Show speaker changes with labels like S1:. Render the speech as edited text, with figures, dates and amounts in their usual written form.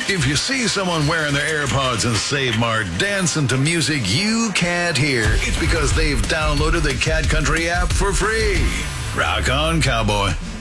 S1: If you see someone wearing their AirPods in Save Mart dancing to music you can't hear, it's because they've downloaded the Cat Country app for free. Rock on, cowboy.